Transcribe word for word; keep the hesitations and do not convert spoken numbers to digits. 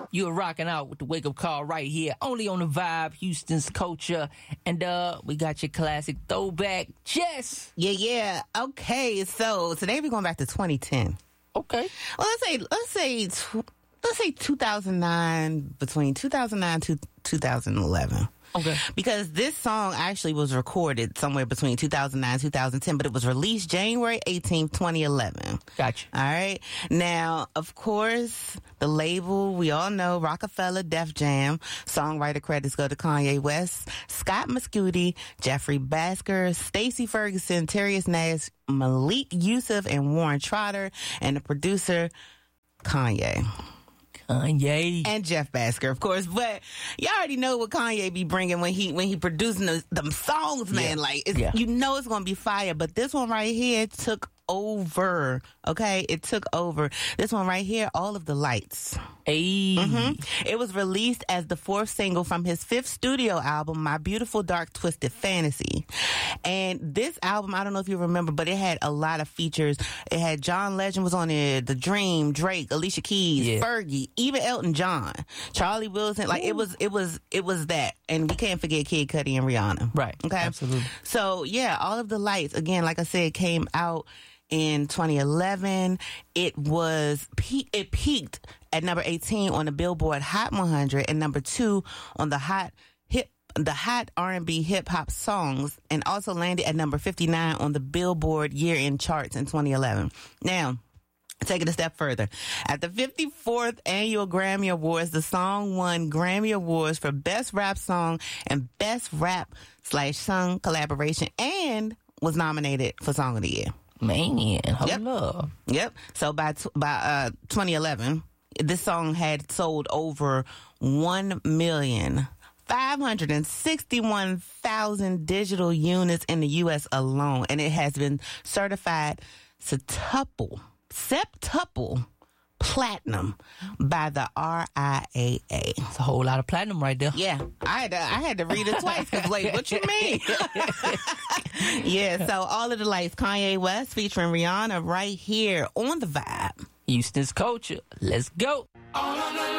You're rocking out with the wake up call right here, only on the Vibe, Houston's culture. And uh, we got your classic throwback, Jess. Yeah, yeah. Okay, so today we're going back to twenty ten. Okay. Well, let's say, let's say, tw- let's say two thousand nine, between two thousand nine to two thousand eleven. Okay. Because this song actually was recorded somewhere between two thousand nine and two thousand ten, but it was released January eighteenth, twenty eleven. Gotcha. All right. Now, of course, the label, we all know, Rockefeller, Def Jam. Songwriter credits go to Kanye West, Scott Mescudi, Jeffrey Basker, Stacey Ferguson, Terius Nash, Malik Yusuf, and Warren Trotter, and the producer, Kanye. Kanye. And Jeff Basker, of course. But you already know what Kanye be bringing when he when he producing those, them songs, man. Yeah. Like, it's, Yeah. you know it's going to be fire. But this one right here took over, okay? It took over. This one right here, All of the Lights. Hey. Mm-hmm. It was released as the fourth single from his fifth studio album, My Beautiful Dark Twisted Fantasy. And this album, I don't know if you remember, but it had a lot of features. It had John Legend was on it, The Dream, Drake, Alicia Keys, Yeah. Fergie, even Elton John, Charlie Wilson. Like, Ooh. it was, it was, it was that. And we can't forget Kid Cudi and Rihanna. Right. Okay. Absolutely. So yeah, All of the Lights, again, like I said, came out in twenty eleven. It was pe- it peaked at number eighteen on the Billboard Hot one hundred and number two on the Hot Hip the Hot R and B Hip Hop Songs, and also landed at number fifty-nine on the Billboard Year-End Charts in twenty eleven. Now, take it a step further. At the fifty-fourth Annual Grammy Awards, the song won Grammy Awards for Best Rap Song and Best Rap slash Song Collaboration, and was nominated for Song of the Year. Man, hold Yep. up. Yep. So by t- by uh, twenty eleven, this song had sold over one million five hundred sixty-one thousand digital units in the U S alone, and it has been certified septuple, septuple platinum by the R I A A. It's a whole lot of platinum right there. Yeah, I had to, I had to read it twice because, like, what you mean? Yeah, so All of the Lights, Kanye West featuring Rihanna right here on the Vibe. Houston's culture. Let's go.